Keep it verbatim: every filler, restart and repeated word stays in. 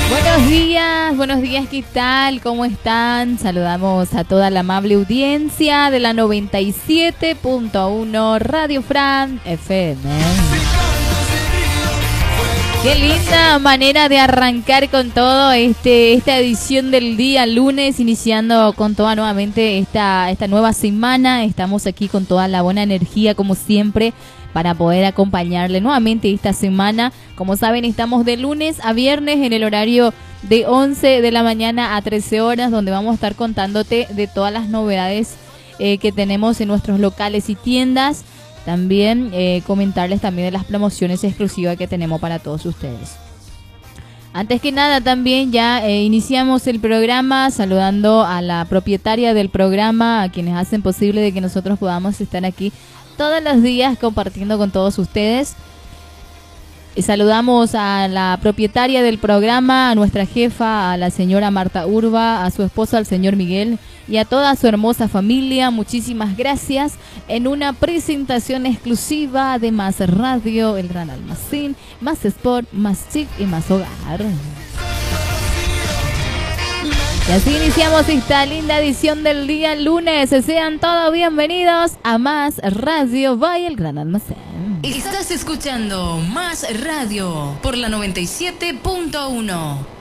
Buenos días, buenos días, ¿qué tal? ¿Cómo están? Saludamos a toda la amable audiencia de la noventa y siete punto uno Radio Fran F M. Qué linda manera de arrancar con todo este esta edición del día lunes, iniciando con toda nuevamente esta, esta nueva semana. Estamos aquí con toda la buena energía, como siempre, para poder acompañarle nuevamente esta semana. Como saben, estamos de lunes a viernes en el horario de once de la mañana a trece horas, donde vamos a estar contándote de todas las novedades eh, que tenemos en nuestros locales y tiendas. También eh, comentarles también de las promociones exclusivas que tenemos para todos ustedes. Antes que nada, también ya eh, iniciamos el programa saludando a la propietaria del programa, a quienes hacen posible de que nosotros podamos estar aquí todos los días compartiendo con todos ustedes. Y saludamos a la propietaria del programa, a nuestra jefa, a la señora Marta Urba, a su esposo, al señor Miguel, y a toda su hermosa familia. Muchísimas gracias en una presentación exclusiva de Más Radio, El Gran Almacén, Más Sport, Más Chic y Más Hogar. Y así iniciamos esta linda edición del día lunes. Sean todos bienvenidos a Más Radio by El Gran Almacén. Estás escuchando Más Radio por la noventa y siete punto uno.